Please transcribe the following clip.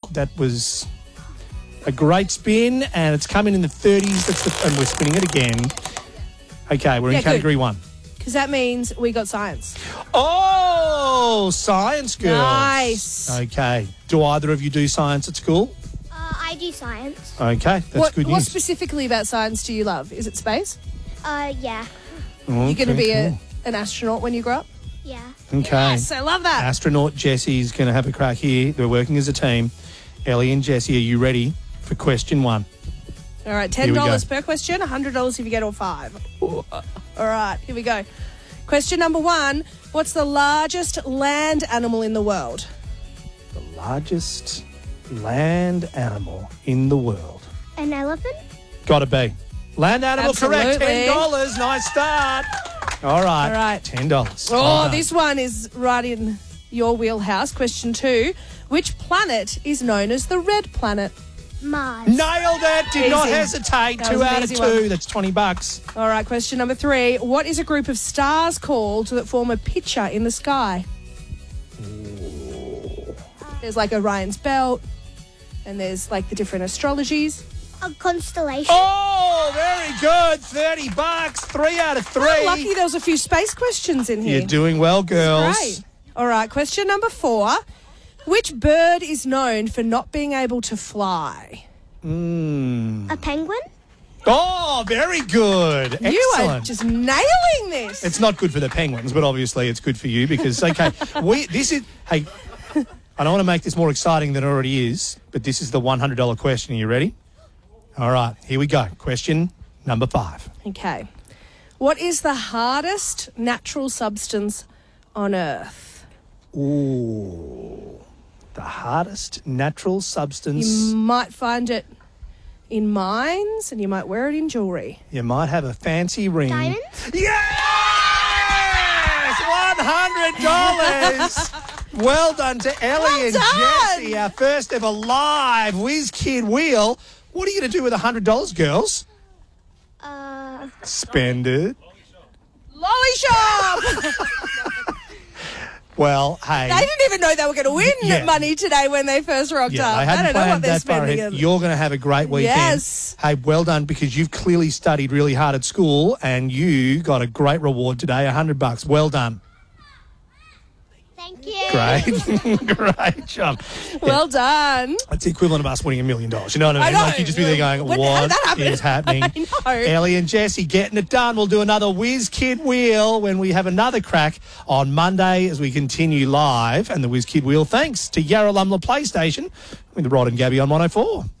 that was a great spin, and it's coming in the 30s. And we're spinning it again. Okay, we're in category 1. Because that means we got science. Oh, science girls. Nice. Okay. Do either of you do science at school? I do science. Okay, that's good news. What specifically about science do you love? Is it space? Yeah. You're going to be an astronaut when you grow up? Yeah. Okay. Yes, I love that. Astronaut Jessie's going to have a crack here. They're working as a team. Ellie and Jessie, are you ready for question 1? All right, Here we go. $10 per question, $100 if you get all 5. All right, here we go. Question number 1. What's the largest land animal in the world? The largest land animal in the world. An elephant? Gotta be. Land animal, correct. Absolutely. $10. Nice start. All right. $10. Oh, this one is right in your wheelhouse. Question 2. Which planet is known as the red planet? Mars. Nailed it. Did not Easy. hesitate. That 2 was an out of easy 2. one. That's $20. All right, question number 3. What is a group of stars called that form a picture in the sky? There's like Orion's belt, and there's like the different astrologies. A constellation. Oh, very good. $30. 3 out of 3. Oh, lucky there was a few space questions in here. You're doing well, girls. Great. All right, question number 4. Which bird is known for not being able to fly? A penguin? Oh, very good. Excellent. You are just nailing this. It's not good for the Penguins, but obviously it's good for you because, hey, I don't want to make this more exciting than it already is, but this is the $100 question. Are you ready? All right, here we go. Question number 5. Okay. What is the hardest natural substance on Earth? Ooh. The hardest natural substance. You might find it in mines and you might wear it in jewellery. You might have a fancy ring. Diamonds? Yes! $100! Well done to Ellie and Jessie, our first ever live Whiz Kid Wheel. What are you going to do with $100, girls? Spend it. Lolly shop! Well, hey. They didn't even know they were going to win money today when they first rocked up. I hadn't don't know what planned they're that far spending. ahead. You're going to have a great weekend. Yes. Hey, well done because you've clearly studied really hard at school and you got a great reward today, $100. Well done. Thank you. Great. Great job. Well done. It's the equivalent of us winning $1 million. You know what I mean? I know. Like you just be there going, How did that what happen? is happening? I know. Ellie and Jessie getting it done. We'll do another Whiz Kid Wheel when we have another crack on Monday as we continue live. And the Whiz Kid Wheel, thanks to Yarralumla PlayStation with Rod and Gabby on 104.